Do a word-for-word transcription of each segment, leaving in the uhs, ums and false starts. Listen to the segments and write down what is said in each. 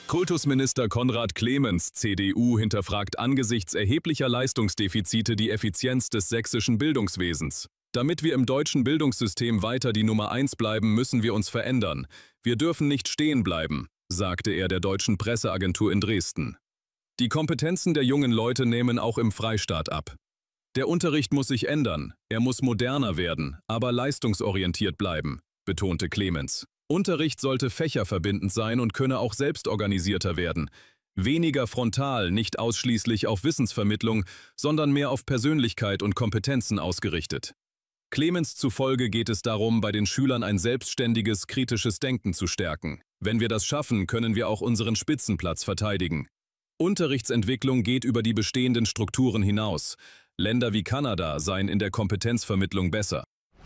Kultusminister Konrad Clemens, C D U, hinterfragt angesichts erheblicher Leistungsdefizite die Effizienz des sächsischen Bildungswesens. Damit wir im deutschen Bildungssystem weiter die Nummer eins bleiben, müssen wir uns verändern. Wir dürfen nicht stehen bleiben, sagte er der Deutschen Presseagentur in Dresden. Die Kompetenzen der jungen Leute nehmen auch im Freistaat ab. Der Unterricht muss sich ändern, er muss moderner werden, aber leistungsorientiert bleiben, betonte Clemens. Unterricht sollte fächerverbindend sein und könne auch selbstorganisierter werden. Weniger frontal, nicht ausschließlich auf Wissensvermittlung, sondern mehr auf Persönlichkeit und Kompetenzen ausgerichtet. Clemens zufolge geht es darum, bei den Schülern ein selbstständiges, kritisches Denken zu stärken. Wenn wir das schaffen, können wir auch unseren Spitzenplatz verteidigen. Unterrichtsentwicklung geht über die bestehenden Strukturen hinaus. Länder wie Kanada seien in der Kompetenzvermittlung besser.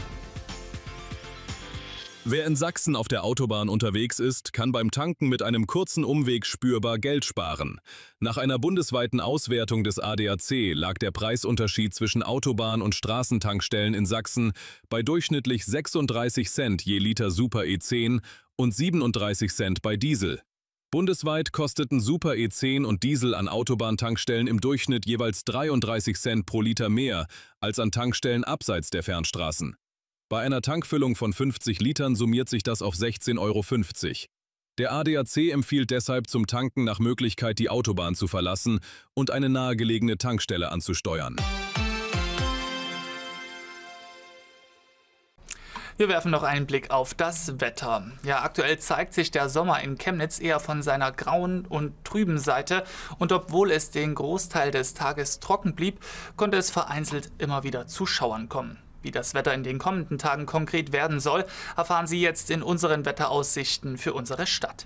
Wer in Sachsen auf der Autobahn unterwegs ist, kann beim Tanken mit einem kurzen Umweg spürbar Geld sparen. Nach einer bundesweiten Auswertung des A D A C lag der Preisunterschied zwischen Autobahn- und Straßentankstellen in Sachsen bei durchschnittlich sechsunddreißig Cent je Liter Super E zehn und siebenunddreißig Cent bei Diesel. Bundesweit kosteten Super E zehn und Diesel an Autobahntankstellen im Durchschnitt jeweils dreiunddreißig Cent pro Liter mehr als an Tankstellen abseits der Fernstraßen. Bei einer Tankfüllung von fünfzig Litern summiert sich das auf sechzehn Euro fünfzig. Der A D A C empfiehlt deshalb zum Tanken nach Möglichkeit die Autobahn zu verlassen und eine nahegelegene Tankstelle anzusteuern. Wir werfen noch einen Blick auf das Wetter. Ja, aktuell zeigt sich der Sommer in Chemnitz eher von seiner grauen und trüben Seite. Und obwohl es den Großteil des Tages trocken blieb, konnte es vereinzelt immer wieder zu Schauern kommen. Wie das Wetter in den kommenden Tagen konkret werden soll, erfahren Sie jetzt in unseren Wetteraussichten für unsere Stadt.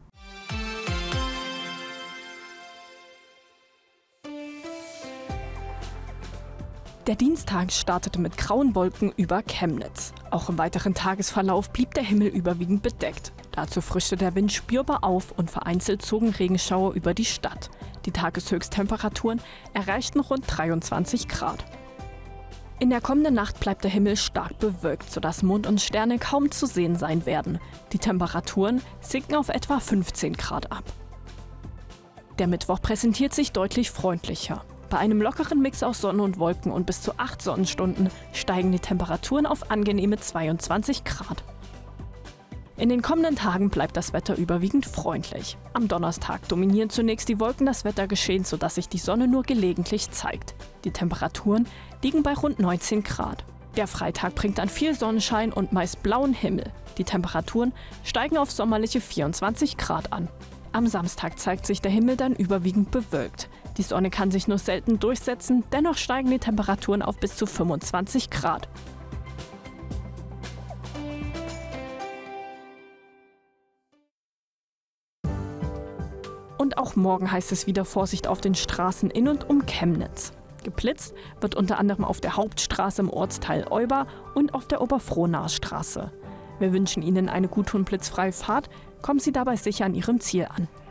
Der Dienstag startete mit grauen Wolken über Chemnitz. Auch im weiteren Tagesverlauf blieb der Himmel überwiegend bedeckt. Dazu frischte der Wind spürbar auf und vereinzelt zogen Regenschauer über die Stadt. Die Tageshöchsttemperaturen erreichten rund dreiundzwanzig Grad. In der kommenden Nacht bleibt der Himmel stark bewölkt, sodass Mond und Sterne kaum zu sehen sein werden. Die Temperaturen sinken auf etwa fünfzehn Grad ab. Der Mittwoch präsentiert sich deutlich freundlicher. Bei einem lockeren Mix aus Sonne und Wolken und bis zu acht Sonnenstunden steigen die Temperaturen auf angenehme zweiundzwanzig Grad. In den kommenden Tagen bleibt das Wetter überwiegend freundlich. Am Donnerstag dominieren zunächst die Wolken das Wettergeschehen, sodass sich die Sonne nur gelegentlich zeigt. Die Temperaturen liegen bei rund neunzehn Grad. Der Freitag bringt dann viel Sonnenschein und meist blauen Himmel. Die Temperaturen steigen auf sommerliche vierundzwanzig Grad an. Am Samstag zeigt sich der Himmel dann überwiegend bewölkt. Die Sonne kann sich nur selten durchsetzen, dennoch steigen die Temperaturen auf bis zu fünfundzwanzig Grad. Und auch morgen heißt es wieder Vorsicht auf den Straßen in und um Chemnitz. Geblitzt wird unter anderem auf der Hauptstraße im Ortsteil Euber und auf der Oberfrohnaer Straße. Wir wünschen Ihnen eine gute und blitzfreie Fahrt. Kommen Sie dabei sicher an Ihrem Ziel an.